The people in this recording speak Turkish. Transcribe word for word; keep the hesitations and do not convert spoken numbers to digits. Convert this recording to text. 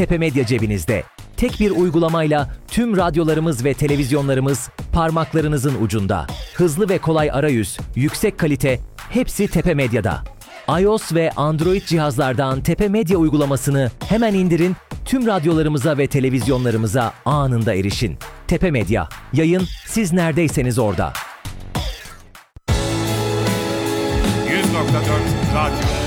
Tepe Medya cebinizde. Tek bir uygulamayla tüm radyolarımız ve televizyonlarımız parmaklarınızın ucunda. Hızlı ve kolay arayüz, yüksek kalite, hepsi Tepe Medya'da. iOS ve Android cihazlardan Tepe Medya uygulamasını hemen indirin, tüm radyolarımıza ve televizyonlarımıza anında erişin. Tepe Medya, yayın siz neredeyseniz orada. yüz nokta dört Radyo